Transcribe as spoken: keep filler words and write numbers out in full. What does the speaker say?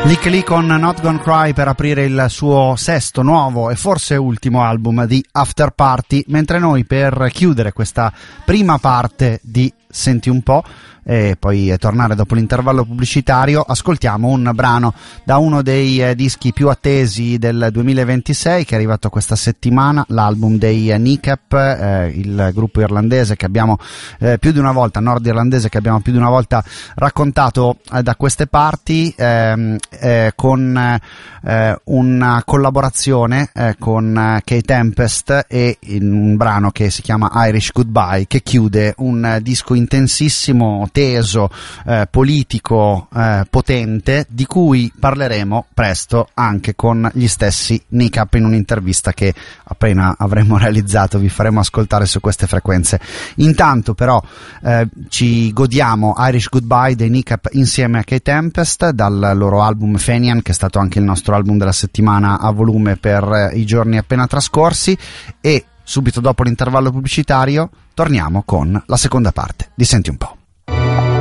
Lick Lee con Not Gonna Cry per aprire il suo sesto, nuovo e forse ultimo album di After Party, mentre noi per chiudere questa prima parte di Senti un po' e poi tornare dopo l'intervallo pubblicitario, ascoltiamo un brano da uno dei eh, dischi più attesi del duemilaventisei che è arrivato questa settimana, l'album dei eh, Kneecap, eh, il gruppo irlandese che abbiamo eh, più di una volta, nord-irlandese che abbiamo più di una volta raccontato eh, da queste parti, ehm, eh, con eh, una collaborazione eh, con eh, K-Tempest e in un brano che si chiama Irish Goodbye, che chiude un eh, disco intensissimo, teso, eh, politico, eh, potente, di cui parleremo presto anche con gli stessi Kneecap in un'intervista che appena avremo realizzato vi faremo ascoltare su queste frequenze. Intanto però eh, ci godiamo Irish Goodbye dei Kneecap insieme a K-Tempest dal loro album Fenian, che è stato anche il nostro album della settimana a volume per eh, i giorni appena trascorsi, e subito dopo l'intervallo pubblicitario torniamo con la seconda parte di Senti un po'.